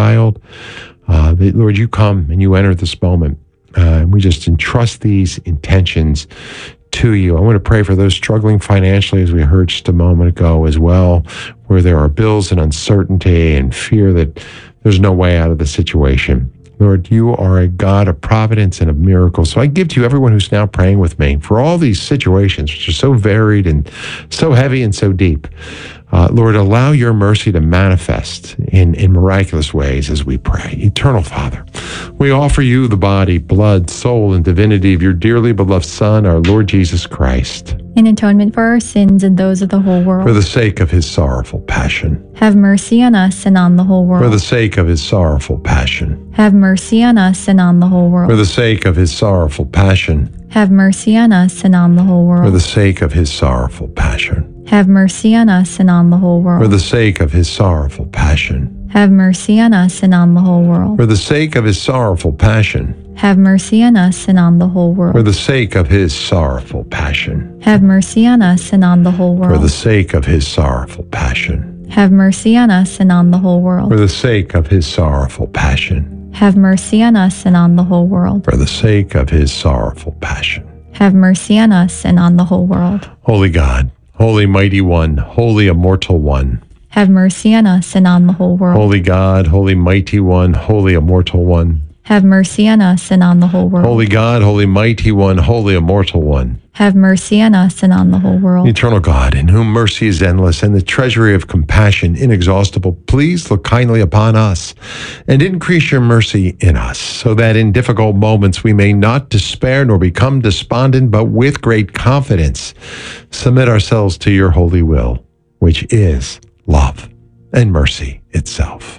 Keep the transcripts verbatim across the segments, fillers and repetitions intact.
child. Uh, that, Lord, you come and you enter this moment. Uh, and we just entrust these intentions to you. I want to pray for those struggling financially, as we heard just a moment ago as well, where there are bills and uncertainty and fear that there's no way out of the situation. Lord, you are a God of providence and of miracles. So I give to you everyone who's now praying with me for all these situations, which are so varied and so heavy and so deep. Uh, Lord, allow your mercy to manifest in, in miraculous ways as we pray. Eternal Father, we offer you the body, blood, soul, and divinity of your dearly beloved Son, our Lord Jesus Christ, in atonement for our sins and those of the whole world. For the sake of his sorrowful passion. Have mercy on us and on the whole world. For the sake of his sorrowful passion. Have mercy on us and on the whole world. For the sake of his sorrowful passion. Have mercy on us and on the whole world. For the sake of his sorrowful passion. Have mercy on us and on the whole world. For the sake of his sorrowful passion. Have mercy on us and on the whole world. For the sake of his sorrowful passion. Have mercy on us and on the whole world. For the sake of his sorrowful passion. Have mercy on us and on the whole world. For the sake of his sorrowful passion. Have mercy on us and on the whole world. For the sake of his sorrowful passion. Have mercy on us and on the whole world. For the sake of his sorrowful passion. Have mercy on us and on the whole world. Holy God, Holy Mighty One, Holy Immortal One. Have mercy on us and on the whole world. Holy God, Holy Mighty One, Holy Immortal One. Have mercy on us and on the whole world. Holy God, Holy Mighty One, Holy Immortal One. Have mercy on us and on the whole world. Eternal God, in whom mercy is endless and the treasury of compassion inexhaustible, please look kindly upon us and increase your mercy in us, so that in difficult moments we may not despair nor become despondent, but with great confidence submit ourselves to your holy will, which is love and mercy itself.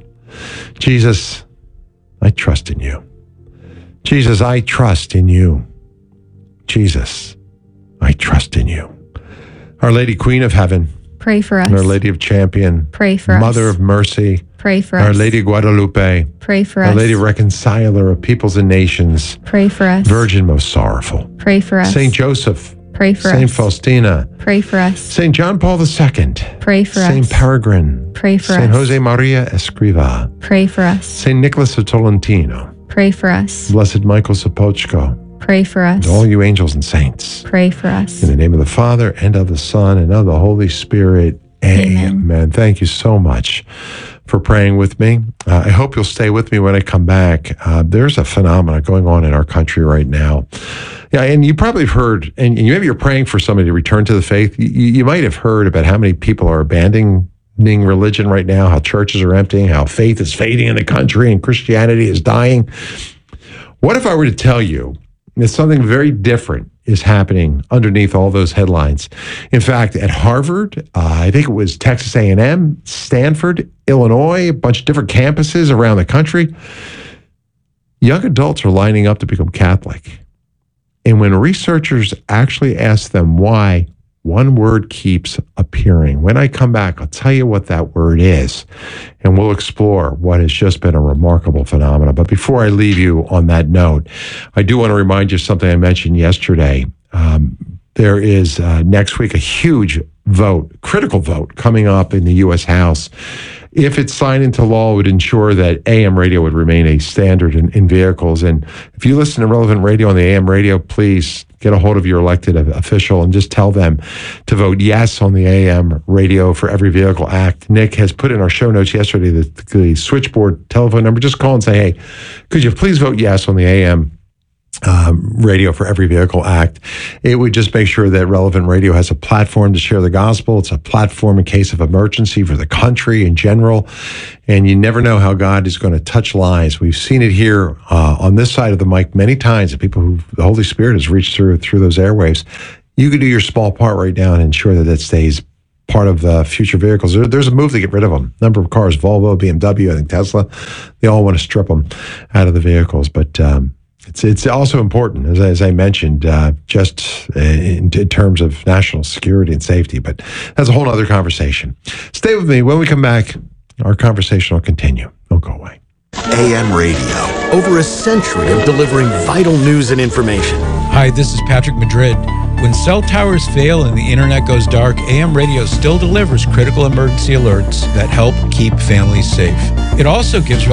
Jesus, I trust in you. Jesus, I trust in you. Jesus, I trust in you. Our Lady Queen of Heaven, pray for us. and Our Lady of Champion, pray for Mother us. of Mercy, pray for Our us. Lady Guadalupe, pray for Our us. Lady Reconciler of peoples and nations, pray for us. Virgin most sorrowful, pray for us. Saint Joseph, pray for Saint us. Faustina, pray for us. Saint John Paul the Second, pray for Saint us. Peregrine, pray for Saint us. Jose Maria Escriva, pray for us. Saint Nicholas of Tolentino, pray for us. Blessed Michael Sapochko, pray for us. and all you angels and saints. pray for us. In the name of the Father, and of the Son, and of the Holy Spirit. Amen. Amen. Thank you so much for praying with me. Uh, I hope you'll stay with me when I come back. Uh, there's a phenomenon going on in our country right now. Yeah, and you probably have heard, and you, maybe you're praying for somebody to return to the faith. You, you might have heard about how many people are abandoning religion right now, how churches are emptying, how faith is fading in the country, and Christianity is dying. What if I were to tell you that something very different is happening underneath all those headlines? In fact, at Harvard, uh, I think it was Texas A and M, Stanford, Illinois, a bunch of different campuses around the country, young adults are lining up to become Catholic. And when researchers actually ask them why, one word keeps appearing. When I come back, I'll tell you what that word is, and we'll explore what has just been a remarkable phenomenon. But before I leave you on that note, I do want to remind you of something I mentioned yesterday. Um, there is uh, next week a huge vote, critical vote, coming up in the U S House. If it's signed into law, it would ensure that A M radio would remain a standard in, in vehicles. And if you listen to Relevant Radio on the A M radio, please get a hold of your elected official and just tell them to vote yes on the A M Radio for Every Vehicle Act. Nick has put in our show notes yesterday the, the switchboard telephone number. Just call and say, hey, could you please vote yes on the A M Um, Radio for Every Vehicle Act? It would just make sure that Relevant Radio has a platform to share the gospel. It's a platform in case of emergency for the country in general. And you never know how God is going to touch lives. We've seen it here uh, on this side of the mic many times, the people who the Holy Spirit has reached through through those airwaves. You could do your small part right now and ensure that that stays part of uh, future vehicles. There, there's a move to get rid of them. Number of cars, Volvo, B M W, I think Tesla, they all want to strip them out of the vehicles. But um, It's it's also important, as, as I mentioned, uh, just in, in terms of national security and safety. But that's a whole other conversation. Stay with me. When we come back, our conversation will continue. Don't go away. A M Radio, over a century of delivering vital news and information. Hi, this is Patrick Madrid. When cell towers fail and the internet goes dark, A M Radio still delivers critical emergency alerts that help keep families safe. It also gives